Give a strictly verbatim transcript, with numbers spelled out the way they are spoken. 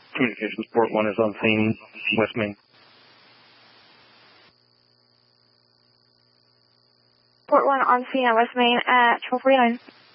Communications, Port one is on scene, West Main. Port one on scene at West Main at twelve forty-nine.